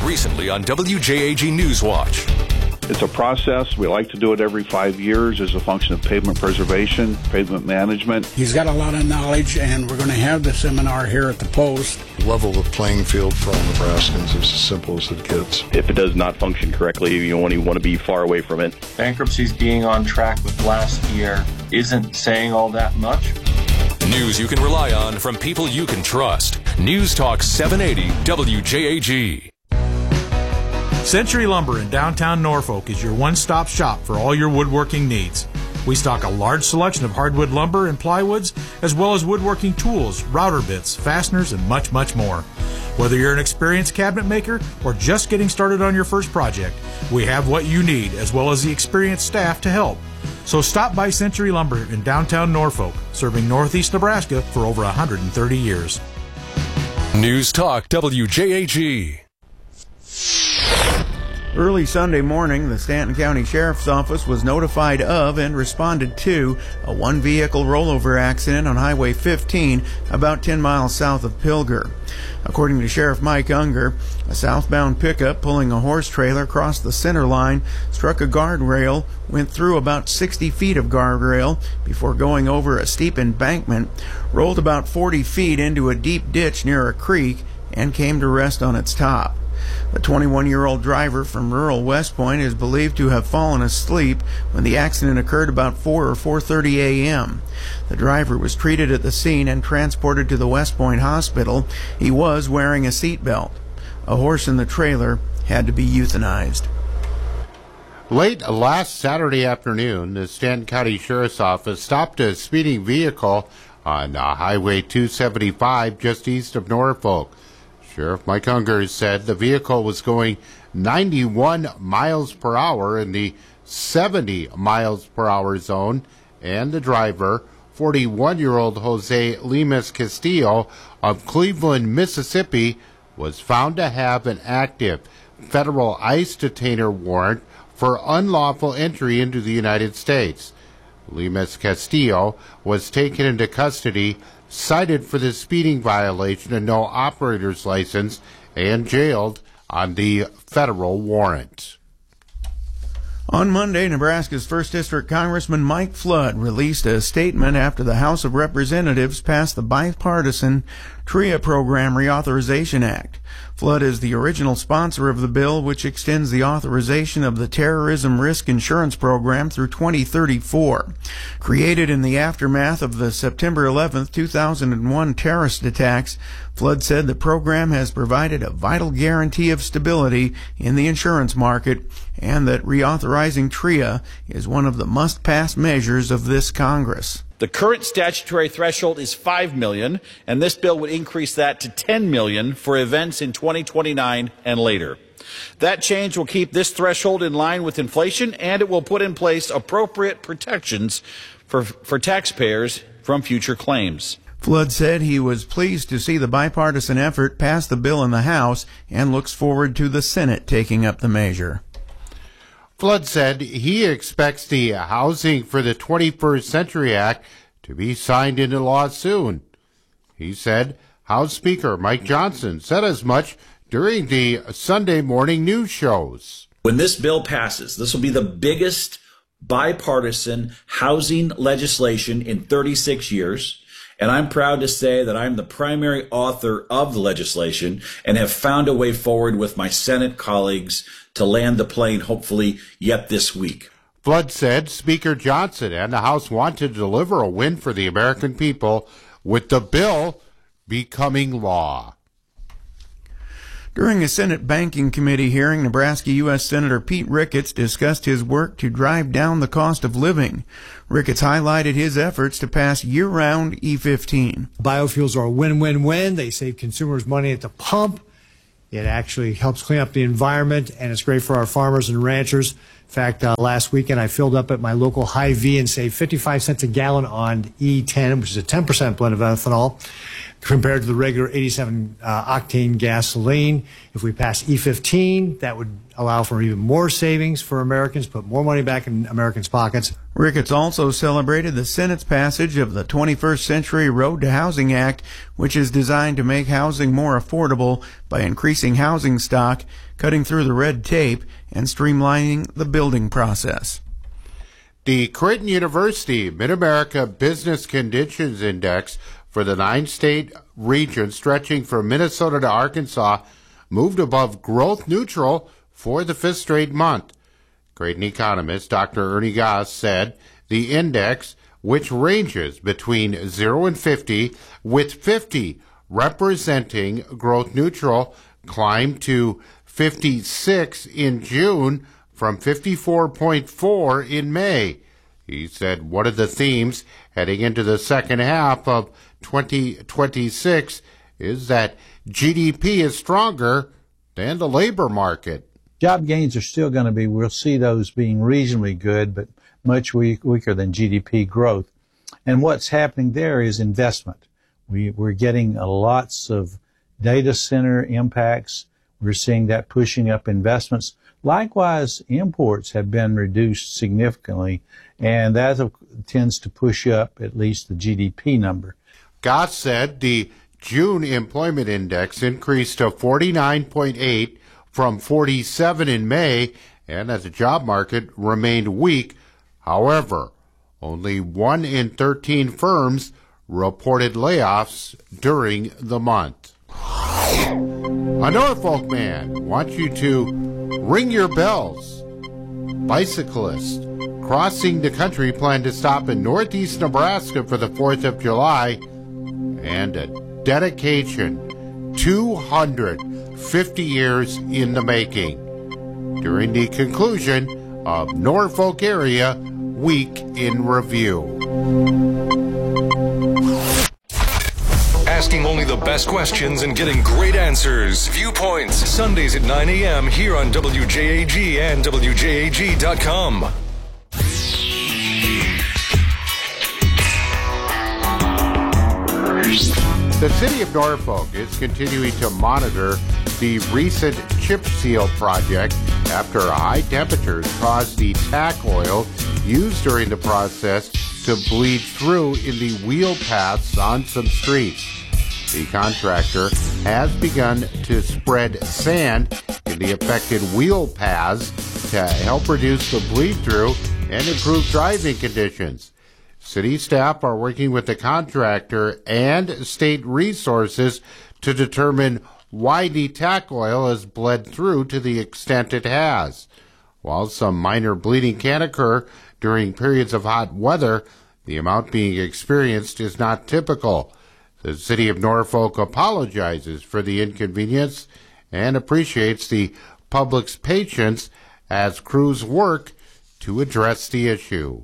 recently on WJAG News Watch. It's a process. We like to do it every 5 years as a function of pavement preservation, pavement management. He's got a lot of knowledge, and we're going to have the seminar here at the Post. Level the playing field for all Nebraskans is as simple as it gets. If it does not function correctly, you want to be far away from it. Bankruptcies being on track with last year isn't saying all that much. News you can rely on from people you can trust. News Talk 780 WJAG. Century Lumber in downtown Norfolk is your one-stop shop for all your woodworking needs. We stock a large selection of hardwood lumber and plywoods, as well as woodworking tools, router bits, fasteners, and much, much more. Whether you're an experienced cabinet maker or just getting started on your first project, we have what you need, as well as the experienced staff to help. So stop by Century Lumber in downtown Norfolk, serving Northeast Nebraska for over 130 years. News Talk WJAG. Early Sunday morning, the Stanton County Sheriff's Office was notified of and responded to a one-vehicle rollover accident on Highway 15 about 10 miles south of Pilger. According to Sheriff Mike Unger, a southbound pickup pulling a horse trailer crossed the center line, struck a guardrail, went through about 60 feet of guardrail before going over a steep embankment, rolled about 40 feet into a deep ditch near a creek, and came to rest on its top. The 21-year-old driver from rural West Point is believed to have fallen asleep when the accident occurred about 4 or 4:30 a.m. The driver was treated at the scene and transported to the West Point Hospital. He was wearing a seatbelt. A horse in the trailer had to be euthanized. Late last Saturday afternoon, the Stanton County Sheriff's Office stopped a speeding vehicle on Highway 275 just east of Norfolk. Sheriff Mike Unger said the vehicle was going 91 miles per hour in the 70 miles per hour zone, and the driver, 41-year-old Jose Lemus Castillo of Cleveland, Mississippi, was found to have an active federal ICE detainer warrant for unlawful entry into the United States. Lemus Castillo was taken into custody, cited for the speeding violation and no operator's license, and jailed on the federal warrant. On Monday, Nebraska's 1st District Congressman Mike Flood released a statement after the House of Representatives passed the bipartisan TRIA Program Reauthorization Act. Flood is the original sponsor of the bill, which extends the authorization of the Terrorism Risk Insurance Program through 2034. Created in the aftermath of the September 11, 2001 terrorist attacks, Flood said the program has provided a vital guarantee of stability in the insurance market and that reauthorizing TRIA is one of the must-pass measures of this Congress. The current statutory threshold is $5 million, and this bill would increase that to $10 million for events in 2029 and later. That change will keep this threshold in line with inflation, and it will put in place appropriate protections for taxpayers from future claims. Flood said he was pleased to see the bipartisan effort pass the bill in the House and looks forward to the Senate taking up the measure. Flood said he expects the Housing for the 21st Century Act to be signed into law soon. He said House Speaker Mike Johnson said as much during the Sunday morning news shows. When this bill passes, this will be the biggest bipartisan housing legislation in 36 years. And I'm proud to say that I'm the primary author of the legislation and have found a way forward with my Senate colleagues to land the plane, hopefully, yet this week. Flood said Speaker Johnson and the House want to deliver a win for the American people with the bill becoming law. During a Senate Banking Committee hearing, Nebraska U.S. Senator Pete Ricketts discussed his work to drive down the cost of living. Ricketts highlighted his efforts to pass year-round E15. Biofuels are a win-win-win. They save consumers money at the pump. It actually helps clean up the environment, and it's great for our farmers and ranchers. In fact, last weekend I filled up at my local Hy-Vee and saved 55 cents a gallon on E10, which is a 10% blend of ethanol. compared to the regular 87 octane gasoline. If we pass E15, that would allow for even more savings for Americans, put more money back in Americans' pockets. Ricketts also celebrated the Senate's passage of the 21st Century Road to Housing Act, which is designed to make housing more affordable by increasing housing stock, cutting through the red tape, and streamlining the building process. The Creighton University Mid-America Business Conditions Index for the 9-state region stretching from Minnesota to Arkansas moved above growth neutral for the 5th straight month. Creighton economist Dr. Ernie Goss said the index, which ranges between 0 and 50, with 50 representing growth neutral, climbed to 56 in June from 54.4 in May. He said one of the themes heading into the second half of 2026 is that GDP is stronger than the labor market. Job gains are still going to be, we'll see those being reasonably good, but much weaker than GDP growth. And what's happening there is investment. We're getting lots of data center impacts. We're seeing that pushing up investments. Likewise, imports have been reduced significantly, and that tends to push up at least the GDP number. Goss said the June employment index increased to 49.8 from 47 in May, and that the job market remained weak. However, only 1 in 13 firms reported layoffs during the month. A Norfolk man wants you to ring your bells. Bicyclists crossing the country plan to stop in northeast Nebraska for the 4th of July, and a dedication 250 years in the making during the conclusion of Norfolk Area Week in Review. Asking only the best questions and getting great answers. Viewpoints, Sundays at 9 a.m. here on WJAG and WJAG.com. The city of Norfolk is continuing to monitor the recent chip seal project after high temperatures caused the tack oil used during the process to bleed through in the wheel paths on some streets. The contractor has begun to spread sand in the affected wheel paths to help reduce the bleed through and improve driving conditions. City staff are working with the contractor and state resources to determine why the tack oil has bled through to the extent it has. While some minor bleeding can occur during periods of hot weather, the amount being experienced is not typical. The city of Norfolk apologizes for the inconvenience and appreciates the public's patience as crews work to address the issue.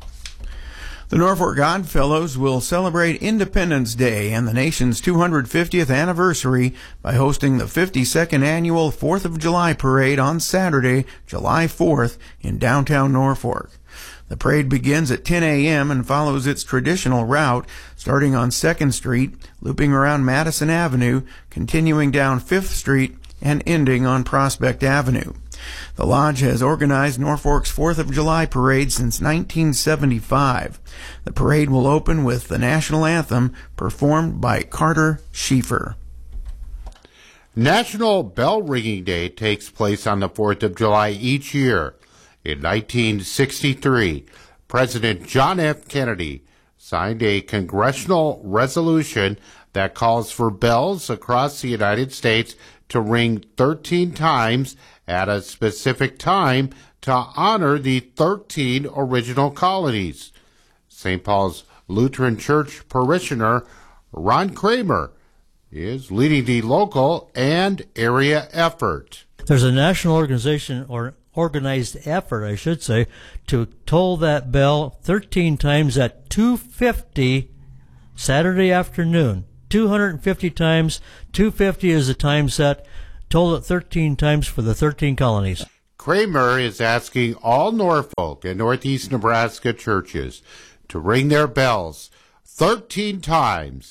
The Norfolk Godfellows will celebrate Independence Day and the nation's 250th anniversary by hosting the 52nd annual 4th of July parade on Saturday, July 4th in downtown Norfolk. The parade begins at 10 a.m. and follows its traditional route, starting on 2nd Street, looping around Madison Avenue, continuing down 5th Street, and ending on Prospect Avenue. The Lodge has organized Norfolk's 4th of July parade since 1975. The parade will open with the national anthem performed by Carter Schieffer. National Bell Ringing Day takes place on the 4th of July each year. In 1963, President John F. Kennedy signed a congressional resolution that calls for bells across the United States to ring 13 times at a specific time to honor the 13 original colonies. St. Paul's Lutheran Church parishioner Ron Kramer is leading the local and area effort. There's a national organization, or organized effort, I should say, to toll that bell 13 times at 2:50 Saturday afternoon. 250 times. 250 is the time set. Toll it 13 times for the 13 colonies. Kramer is asking all Norfolk and Northeast Nebraska churches to ring their bells 13 times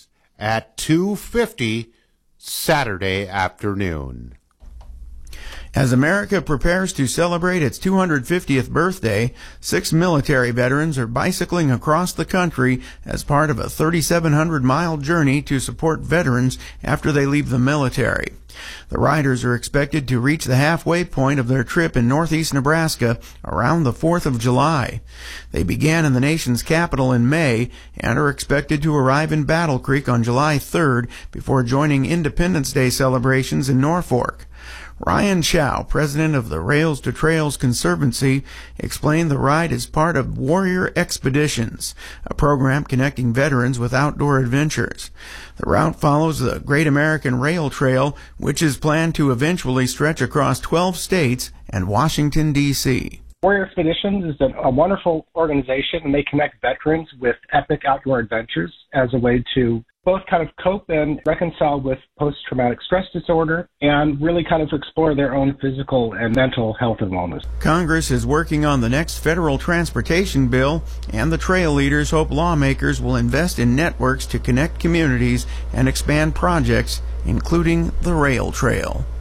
at 2:50 Saturday afternoon. As America prepares to celebrate its 250th birthday, 6 military veterans are bicycling across the country as part of a 3,700-mile journey to support veterans after they leave the military. The riders are expected to reach the halfway point of their trip in northeast Nebraska around the 4th of July. They began in the nation's capital in May and are expected to arrive in Battle Creek on July 3rd before joining Independence Day celebrations in Norfolk. Ryan Chow, president of the Rails to Trails Conservancy, explained the ride is part of Warrior Expeditions, a program connecting veterans with outdoor adventures. The route follows the Great American Rail Trail, which is planned to eventually stretch across 12 states and Washington, D.C. Warrior Expeditions is a wonderful organization, and they connect veterans with epic outdoor adventures as a way to both kind of cope and reconcile with post-traumatic stress disorder and really kind of explore their own physical and mental health and wellness. Congress is working on the next federal transportation bill, and the trail leaders hope lawmakers will invest in networks to connect communities and expand projects, including the rail trail.